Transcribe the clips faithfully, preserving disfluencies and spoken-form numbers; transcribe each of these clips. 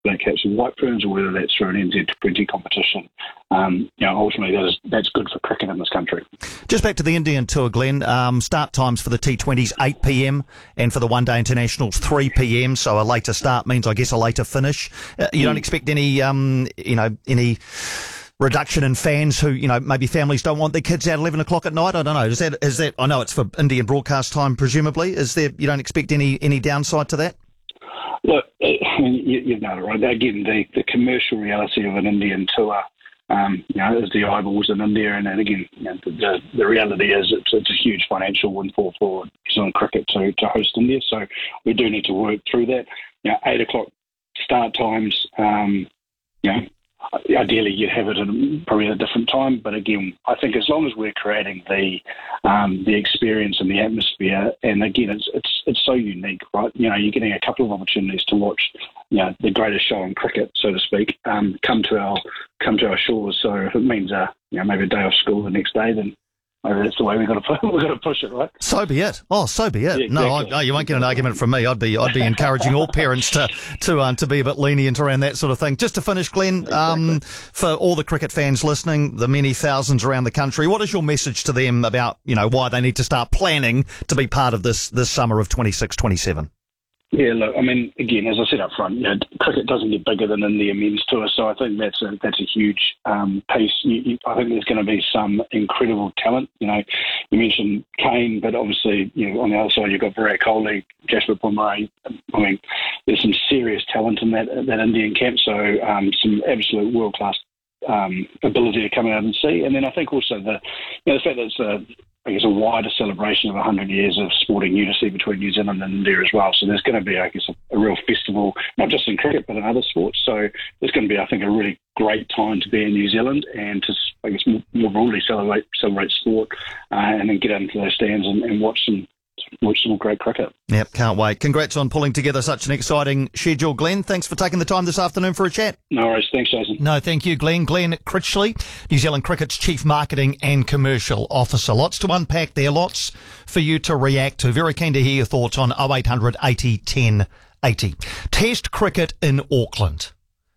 Black Caps and White Ferns, or whether that's through an N Z twenty competition. Um, you know, ultimately that is, that's good for cricket in this country. Just back to the Indian tour, Glenn. Um, start times for the T twenties eight p.m. and for the One Day Internationals three p.m. So a later start means, I guess, a later finish. Uh, you mm. don't expect any, um, you know, any reduction in fans who, you know, maybe families don't want their kids out at eleven o'clock at night. I don't know. Is that, is that, I know it's for Indian broadcast time, presumably. Is there, you don't expect any, any downside to that? Look, you, you've nailed it right. Again, the, the commercial reality of an Indian tour, um, you know, is the eyeballs in India. And then again, you know, the, the reality is it's, it's a huge financial windfall for New Zealand cricket to, to host India. So we do need to work through that. You know, eight o'clock start times, um, you know, ideally you'd have it at probably a different time, but again, I think as long as we're creating the um, the experience and the atmosphere, and again, it's it's it's so unique, right? You know, you're getting a couple of opportunities to watch, you know, the greatest show in cricket, so to speak, um, come to our come to our shores. So if it means uh, you know, maybe a day off school the next day, then maybe that's the way we've got to we've got to push it, right? So be it. Oh, so be it. Yeah, exactly. No, I, no, you won't get an argument from me. I'd be I'd be encouraging all parents to to um, to be a bit lenient around that sort of thing. Just to finish, Glenn, um, for all the cricket fans listening, the many thousands around the country, what is your message to them about, you know, why they need to start planning to be part of this this summer of twenty-six twenty-seven? Yeah, look, I mean, again, as I said up front, you know, cricket doesn't get bigger than India men's tour, so I think that's a that's a huge um, piece. You, you, I think there's going to be some incredible talent. You know, you mentioned Kane, but obviously, you know, on the other side you've got Virat Kohli, Jasper Bumrah. I mean, there's some serious talent in that that Indian camp. So um, some absolute world class um, ability to come out and see. And then I think also the you know the fact that it's a I guess a wider celebration of one hundred years of sporting unity between New Zealand and India as well. So there's going to be, I guess, a, a real festival, not just in cricket, but in other sports. So there's going to be, I think, a really great time to be in New Zealand and to, I guess, more, more broadly celebrate celebrate sport uh, and then get into those stands and, and watch some watch some great cricket. Yep, can't wait. Congrats on pulling together such an exciting schedule, Glenn. Thanks for taking the time this afternoon for a chat. No worries. Thanks, Jason. No, thank you, Glenn. Glenn Critchley, New Zealand Cricket's Chief Marketing and Commercial Officer. Lots to unpack there, lots for you to react to. Very keen to hear your thoughts on oh eight hundred eighty ten eighty. Test cricket in Auckland.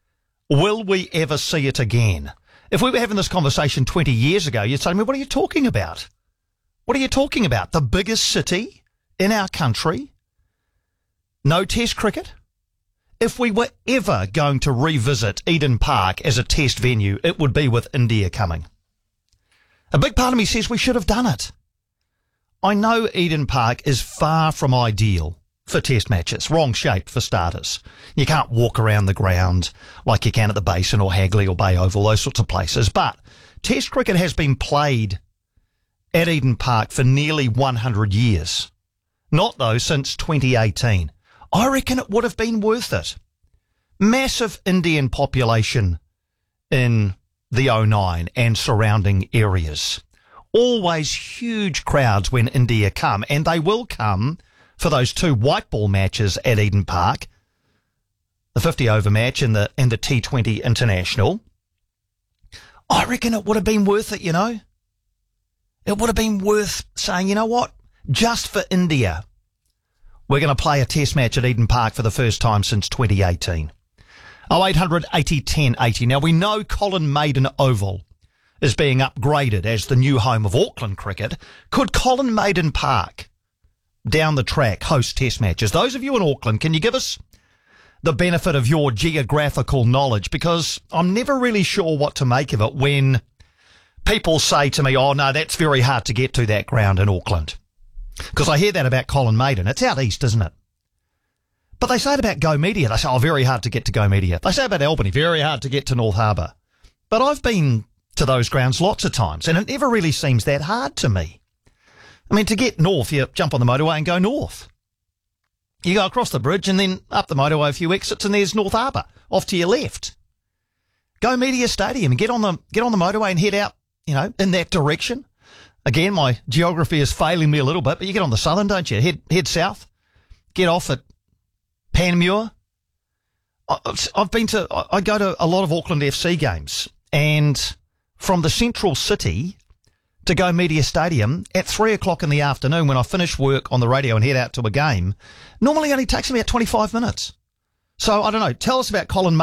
Will we ever see it again? If we were having this conversation twenty years ago, you'd say to me, what are you talking about? What are you talking about? The biggest city in our country? No test cricket? If we were ever going to revisit Eden Park as a test venue, it would be with India coming. A big part of me says we should have done it. I know Eden Park is far from ideal for test matches. Wrong shape for starters. You can't walk around the ground like you can at the Basin or Hagley or Bay Oval, those sorts of places. But test cricket has been played at Eden Park for nearly one hundred years. Not, though, since twenty eighteen. I reckon it would have been worth it. Massive Indian population in the oh nine and surrounding areas. Always huge crowds when India come, and they will come for those two white ball matches at Eden Park, the fifty over match and the, and the T twenty International. I reckon it would have been worth it, you know. It would have been worth saying, you know what, just for India, we're going to play a test match at Eden Park for the first time since twenty eighteen. oh eight hundred eighty ten eighty. Now, we know Colin Maiden Oval is being upgraded as the new home of Auckland cricket. Could Colin Maiden Park down the track host test matches? Those of you in Auckland, can you give us the benefit of your geographical knowledge? Because I'm never really sure what to make of it when people say to me, oh, no, that's very hard to get to, that ground in Auckland. Because I hear that about Colin Maiden. It's out east, isn't it? But they say it about Go Media. They say, oh, very hard to get to Go Media. They say about Albany, very hard to get to North Harbour. But I've been to those grounds lots of times, and it never really seems that hard to me. I mean, to get north, you jump on the motorway and go north. You go across the bridge and then up the motorway a few exits, and there's North Harbour off to your left. Go Media Stadium and get on the get on the motorway and head out, you know, in that direction. Again, my geography is failing me a little bit, but you get on the southern, don't you? Head head south, get off at Panmure. I've been to, I go to a lot of Auckland F C games, and from the central city to Go Media Stadium at three o'clock in the afternoon when I finish work on the radio and head out to a game, normally only takes me about twenty-five minutes. So I don't know. Tell us about Colin